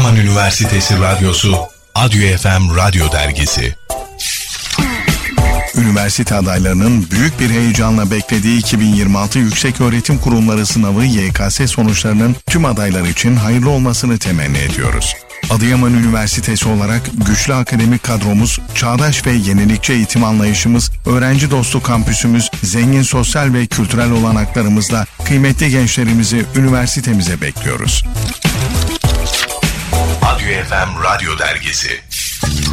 Adıyaman Üniversitesi Radyosu, Adyo FM Radyo Dergisi. Üniversite adaylarının büyük bir heyecanla beklediği 2026 Yükseköğretim Kurumları Sınavı YKS sonuçlarının tüm adaylar için hayırlı olmasını temenni ediyoruz. Adıyaman Üniversitesi olarak güçlü akademik kadromuz, çağdaş ve yenilikçi eğitim anlayışımız, öğrenci dostu kampüsümüz, zengin sosyal ve kültürel olanaklarımızla kıymetli gençlerimizi üniversitemize bekliyoruz. Adyo FM Radyo Dergisi.